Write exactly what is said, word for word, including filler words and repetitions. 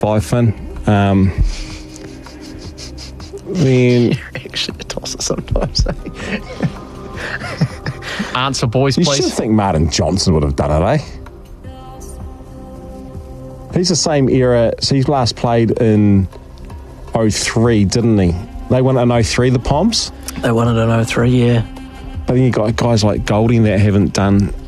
Bye, Finn. Um, I mean, You're actually a tosser sometimes. Eh? Answer, boys, you please. should think Martin Johnson would have done it, eh? He's the same era. So he last played in oh three, didn't he? They won it in oh three, the Poms. They won it in oh three, yeah. But then you got guys like Golding that haven't done